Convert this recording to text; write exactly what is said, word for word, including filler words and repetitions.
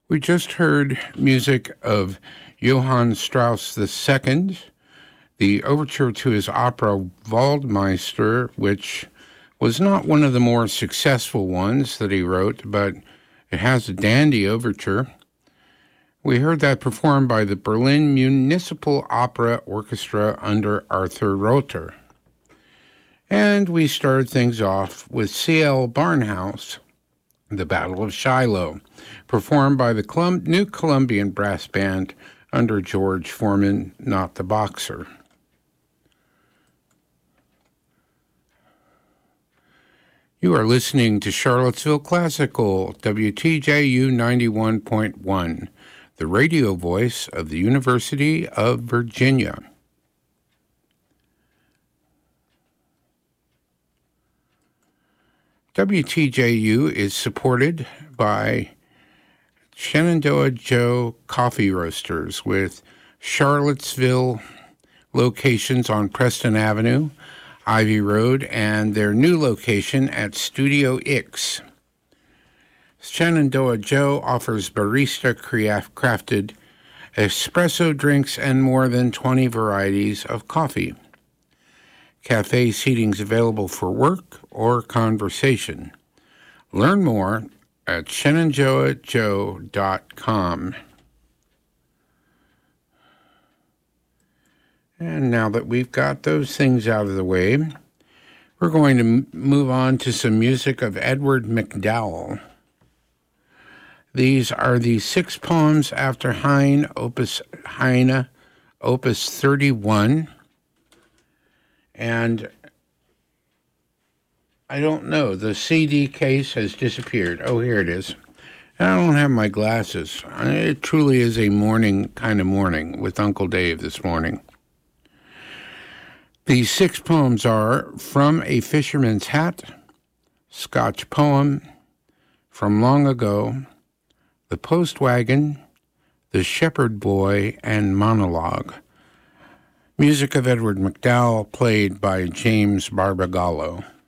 We just heard music of Johann Strauss the Second, the overture to his opera Waldmeister, which was not one of the more successful ones that he wrote, but it has a dandy overture. We heard that performed by the Berlin Municipal Opera Orchestra under Arthur Rother. And we started things off with C L Barnhouse, The Battle of Shiloh, performed by the Colum- New Columbian Brass Band under George Foreman, not the boxer. You are listening to Charlottesville Classical, W T J U ninety-one point one, the radio voice of the University of Virginia. W T J U is supported by Shenandoah Joe Coffee Roasters with Charlottesville locations on Preston Avenue, Ivy Road, and their new location at Studio X. Shenandoah Joe offers barista-crafted espresso drinks and more than twenty varieties of coffee. Cafe seating's available for work or conversation. Learn more at shenandoah joe dot com. And now that we've got those things out of the way, we're going to m- move on to some music of Edward MacDowell. These are the six poems after Heine, Opus Heine, Opus thirty-one. And I don't know, the C D case has disappeared. Oh, here it is. I don't have my glasses. It truly is a morning kind of morning with Uncle Dave this morning. These six poems are From a Fisherman's Hat, Scotch Poem, From Long Ago, The Post Wagon, The Shepherd Boy, and Monologue. Music of Edward MacDowell, played by James Barbagallo.